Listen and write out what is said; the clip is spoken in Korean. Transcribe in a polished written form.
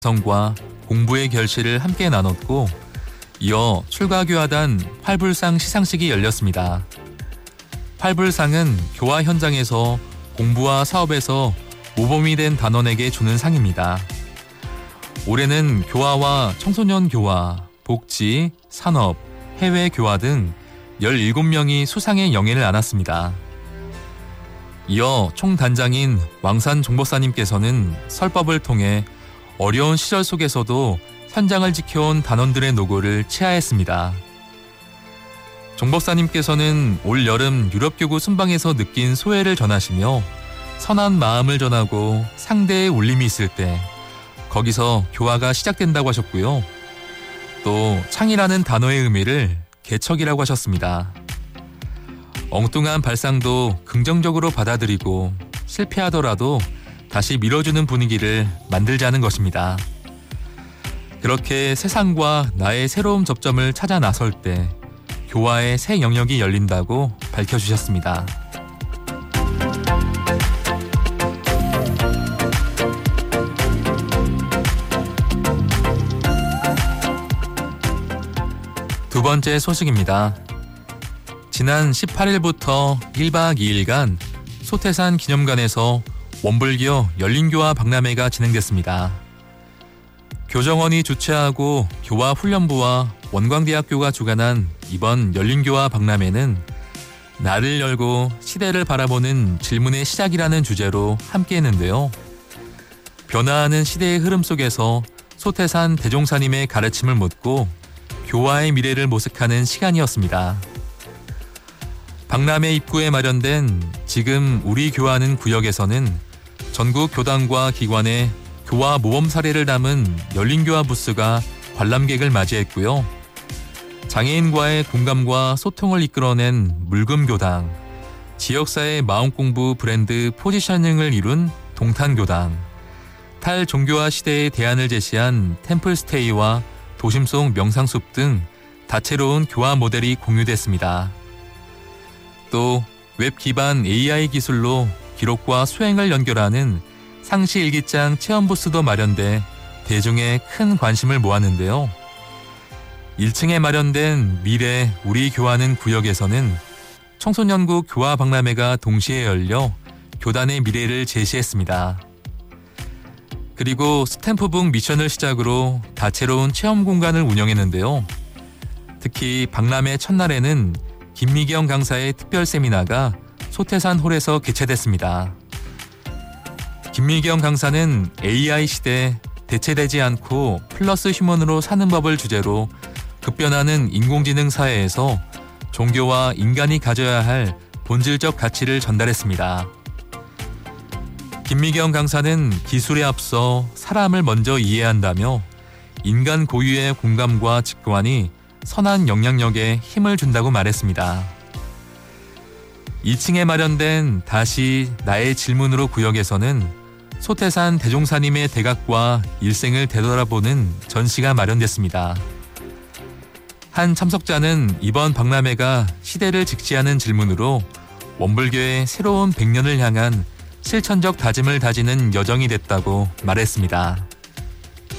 성과 공부의 결실을 함께 나눴고 이어 출가교화단 활불상 시상식이 열렸습니다. 활불상은 교화 현장에서 공부와 사업에서 모범이 된 단원에게 주는 상입니다. 올해는 교화와 청소년 교화, 복지, 산업, 해외 교화 등 17명이 수상의 영예를 안았습니다. 이어 총단장인 왕산 종법사님께서는 설법을 통해 어려운 시절 속에서도 현장을 지켜온 단원들의 노고를 치하했습니다. 종법사님께서는 올 여름 유럽교구 순방에서 느낀 소회를 전하시며 선한 마음을 전하고 상대의 울림이 있을 때 거기서 교화가 시작된다고 하셨고요. 또 창이라는 단어의 의미를 개척이라고 하셨습니다. 엉뚱한 발상도 긍정적으로 받아들이고 실패하더라도 다시 밀어주는 분위기를 만들자는 것입니다. 그렇게 세상과 나의 새로운 접점을 찾아 나설 때 교화의 새 영역이 열린다고 밝혀주셨습니다. 두 번째 소식입니다. 지난 18일부터 1박 2일간 소태산 기념관에서 원불교 열린교화 박람회가 진행됐습니다. 교정원이 주최하고 교화훈련부와 원광대학교가 주관한 이번 열린교화 박람회는 나를 열고 시대를 바라보는 질문의 시작이라는 주제로 함께했는데요. 변화하는 시대의 흐름 속에서 소태산 대종사님의 가르침을 묻고 교화의 미래를 모색하는 시간이었습니다. 박람회 입구에 마련된 지금 우리 교화하는 구역에서는 전국 교단과 기관의 교화 모범 사례를 담은 열린교화 부스가 관람객을 맞이했고요. 장애인과의 공감과 소통을 이끌어낸 물금교당, 지역사회 마음공부 브랜드 포지셔닝을 이룬 동탄교당, 탈종교화 시대의 대안을 제시한 템플스테이와 도심 속 명상숲 등 다채로운 교화 모델이 공유됐습니다. 또 웹 기반 AI 기술로 기록과 수행을 연결하는 상시 일기장 체험 부스도 마련돼 대중의 큰 관심을 모았는데요. 1층에 마련된 미래 우리 교화하는 구역에서는 청소년국 교화 박람회가 동시에 열려 교단의 미래를 제시했습니다. 그리고 스탬프북 미션을 시작으로 다채로운 체험 공간을 운영했는데요. 특히 박람회 첫날에는 김미경 강사의 특별 세미나가 소태산 홀에서 개최됐습니다. 김미경 강사는 AI 시대 대체되지 않고 플러스 휴먼으로 사는 법을 주제로 급변하는 인공지능 사회에서 종교와 인간이 가져야 할 본질적 가치를 전달했습니다. 김미경 강사는 기술에 앞서 사람을 먼저 이해한다며 인간 고유의 공감과 직관이 선한 영향력에 힘을 준다고 말했습니다. 2층에 마련된 다시 나의 질문으로 구역에서는 소태산 대종사님의 대각과 일생을 되돌아보는 전시가 마련됐습니다. 한 참석자는 이번 박람회가 시대를 직시하는 질문으로 원불교의 새로운 100년을 향한 실천적 다짐을 다지는 여정이 됐다고 말했습니다.